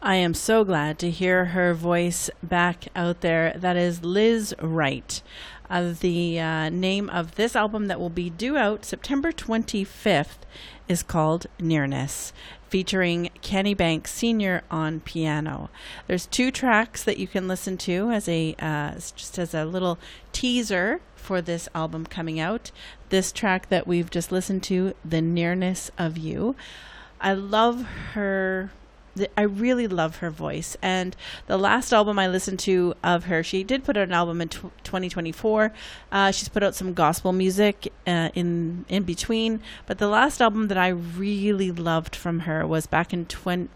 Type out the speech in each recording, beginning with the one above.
I am so glad to hear her voice back out there. That is Liz Wright. The name of this album that will be due out September 25th is called Nearness, featuring Kenny Banks Sr. on piano. There's 2 tracks that you can listen to as just as a little teaser for this album coming out. This track that we've just listened to, The Nearness of You. I love her. I really love her voice. And the last album I listened to of her, she did put out an album in 2024. She's put out some gospel music in between. But the last album that I really loved from her was back in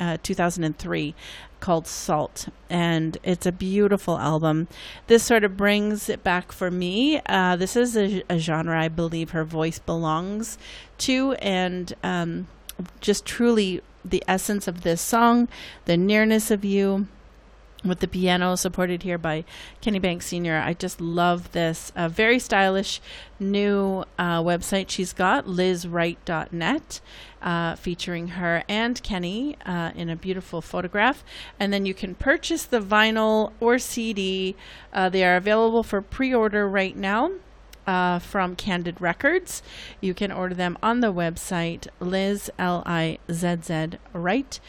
2003 called Salt. And it's a beautiful album. This sort of brings it back for me. This is a genre I believe her voice belongs to. And just truly the essence of this song, The Nearness of You, with the piano supported here by Kenny Banks Sr. I just love this. Very stylish new website she's got, lizwright.net, featuring her and Kenny in a beautiful photograph. And then you can purchase the vinyl or CD. They are available for pre-order right now. From Candid Records. You can order them on the website Liz, Lizz, Wright,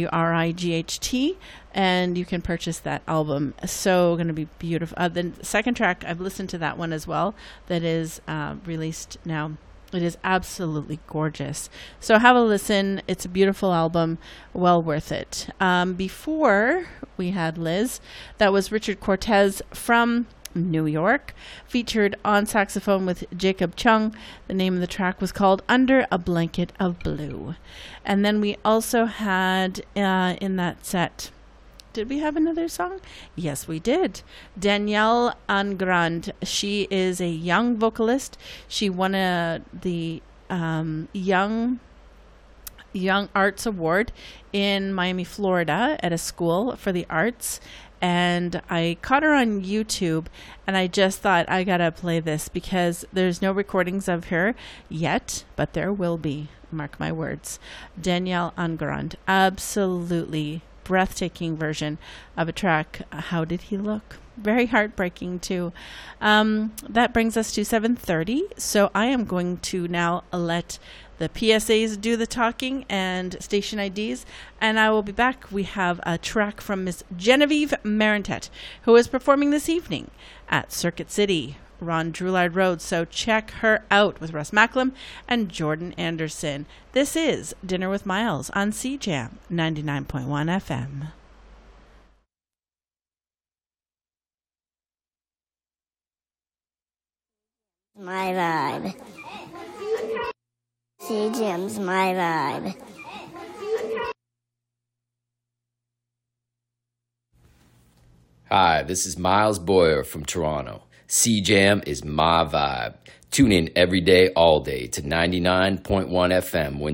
WRIGHT, and you can purchase that album. So going to be beautiful. The second track, I've listened to that one as well, that is released now. It is absolutely gorgeous. So have a listen. It's a beautiful album, well worth it. Before we had Liz, that was Richard Cortez from New York, featured on saxophone with Jacob Chung. The name of the track was called Under a Blanket of Blue. And then we also had in that set, did we have another song? Yes, we did. Danielle Angrand. She is a young vocalist. She won the Young Arts Award in Miami, Florida at a school for the arts. And I caught her on YouTube, and I just thought, I gotta play this because there's no recordings of her yet, but there will be. Mark my words. Danielle Angrand, absolutely breathtaking version of a track, How Did He Look? Very heartbreaking too. That brings us to 7:30, so I am going to now let the PSAs do the talking and station IDs, and I will be back. We have a track from Miss Genevieve Marentet, who is performing this evening at Circuit City, Ron Droulard Road. So check her out with Russ Macklem and Jordan Anderson. This is Dinner with Miles on CJAM 99.1 FM. My vibe. CJAM's my vibe. Hi, this is Miles Boyer from Toronto. CJAM is my vibe. Tune in every day, all day to 99.1 FM when